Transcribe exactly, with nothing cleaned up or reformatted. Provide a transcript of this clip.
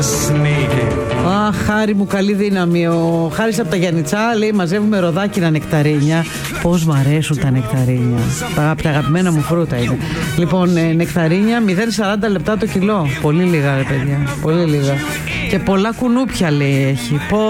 Αχ, Χάρη μου, καλή δύναμη. Ο Χάρης από τα Γιαννιτσά λέει: μαζεύουμε ροδάκινα νεκταρίνια. Πώς μ' αρέσουν τα νεκταρίνια. Τα, τα αγαπημένα μου φρούτα είναι. Λοιπόν, ε, νεκταρίνια μηδέν κόμμα σαράντα λεπτά το κιλό. Πολύ λίγα, ρε παιδιά. Πολύ λίγα. Και πολλά κουνούπια λέει έχει.